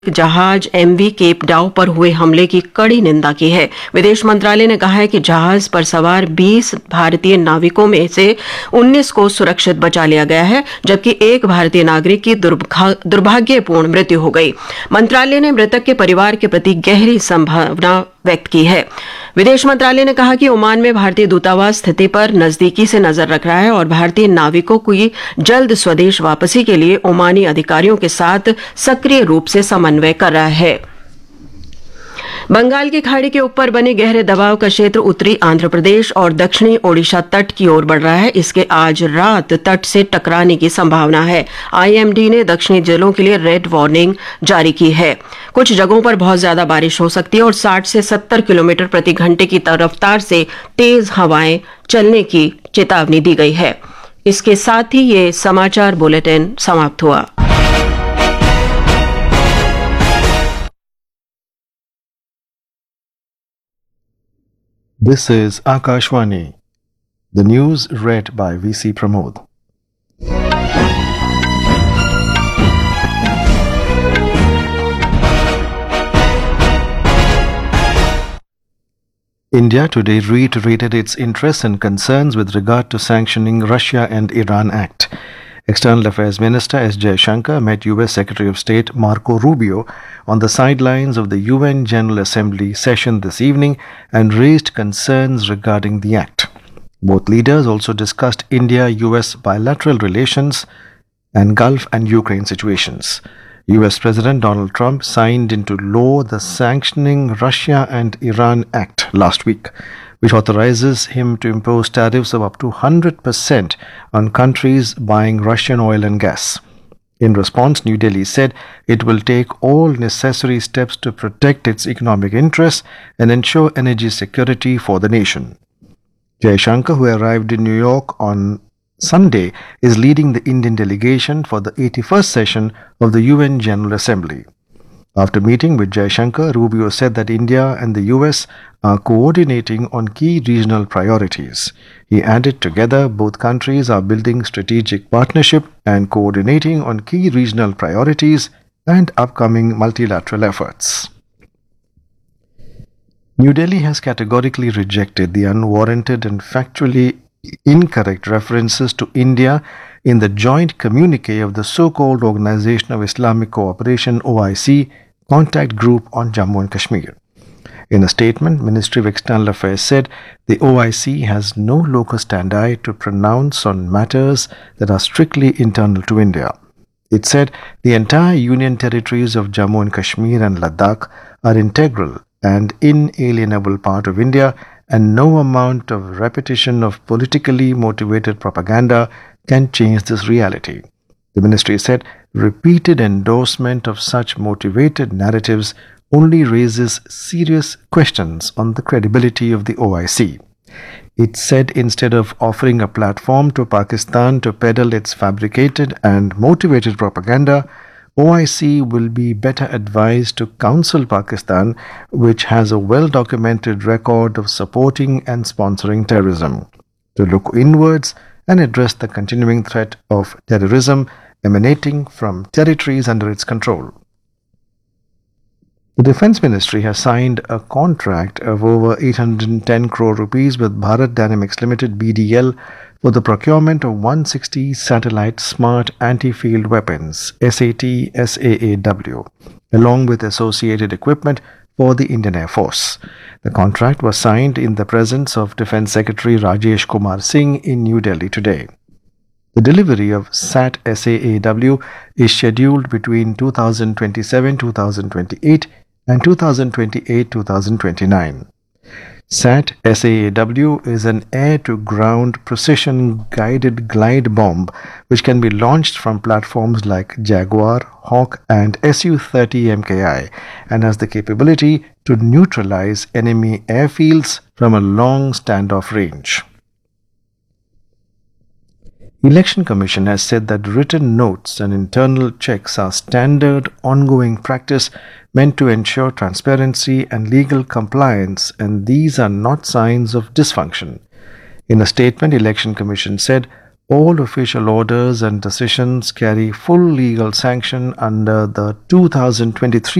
जहाज MV cap डाउ पर हुए हमले की कड़ी निंदा की है। विदेश मंत्रालय ने कहा है कि जहाज पर सवार 20 भारतीय नाविकों में से 19 को सुरक्षित बचा लिया गया है, जबकि एक भारतीय नागरिक की दुर्भाग्यपूर्ण मृत्यु हो गई। मंत्रालय ने मृतक के परिवार के प्रति गहरी संवेदना व्यक्त की है। विदेश मंत्रालय ने कहा कि ओमान में भारतीय दूतावास स्थिति पर नजदीकी से नजर रख रहा है और भारतीय नाविकों की जल्द स्वदेश वापसी के लिए ओमानी अधिकारियों के साथ सक्रिय रूप से समन्वय कर रहा है। बंगाल की खाड़ी के ऊपर बने गहरे दबाव का क्षेत्र उत्तरी आंध्र प्रदेश और दक्षिणी ओडिशा तट की ओर बढ़ रहा है। इसके आज रात तट से टकराने की संभावना है। आईएमडी ने दक्षिणी जिलों के लिए रेड वार्निंग जारी की है। कुछ जगहों पर बहुत ज्यादा बारिश हो सकती है और 60 से 70 किलोमीटर प्रति घंटे की रफ्तार से तेज हवाएं चलने की चेतावनी दी गई है। इसके साथ ही ये समाचार बुलेटिन समाप्त हुआ। This is Akashvani. The news read by VC Pramod. India today reiterated its interests and concerns with regard to sanctioning Russia and Iran Act. External Affairs Minister S. Jaishankar met U.S. Secretary of State Marco Rubio on the sidelines of the UN General Assembly session this evening and raised concerns regarding the act. Both leaders also discussed India-US bilateral relations and Gulf and Ukraine situations. U.S. President Donald Trump signed into law the Sanctioning Russia and Iran Act last week, which authorizes him to impose tariffs of up to 100% on countries buying Russian oil and gas. In response, New Delhi said it will take all necessary steps to protect its economic interests and ensure energy security for the nation. Jaishankar, who arrived in New York on Sunday, is leading the Indian delegation for the 81st session of the UN General Assembly. After meeting with Jaishankar, Rubio said that India and the US are coordinating on key regional priorities. He added, together, both countries are building strategic partnership and coordinating on key regional priorities and upcoming multilateral efforts. New Delhi has categorically rejected the unwarranted and factually incorrect references to India in the joint communique of the so-called Organization of Islamic Cooperation (OIC) contact group on Jammu and Kashmir. In a statement, Ministry of External Affairs said the OIC has no locus standi to pronounce on matters that are strictly internal to India. It said the entire union territories of Jammu and Kashmir and Ladakh are integral and inalienable part of India, and no amount of repetition of politically motivated propaganda can change this reality. The ministry said repeated endorsement of such motivated narratives only raises serious questions on the credibility of the OIC. It said instead of offering a platform to Pakistan to peddle its fabricated and motivated propaganda, OIC will be better advised to counsel Pakistan, which has a well-documented record of supporting and sponsoring terrorism, to look inwards and address the continuing threat of terrorism emanating from territories under its control. The Defence Ministry has signed a contract of over 810 crore rupees with Bharat Dynamics Limited (BDL) for the procurement of 160 satellite smart anti-field weapons (SAT-SAAW), along with associated equipment for the Indian Air Force. The contract was signed in the presence of Defence Secretary Rajesh Kumar Singh in New Delhi today. The delivery of SAT-SAAW is scheduled between 2027-2028 and 2028-2029. SAT-SAAW is an air-to-ground precision-guided glide bomb which can be launched from platforms like Jaguar, Hawk and Su-30 MKI and has the capability to neutralize enemy airfields from a long standoff range. Election Commission has said that written notes and internal checks are standard ongoing practice meant to ensure transparency and legal compliance, and these are not signs of dysfunction. In a statement, Election Commission said All official orders and decisions carry full legal sanction under the 2023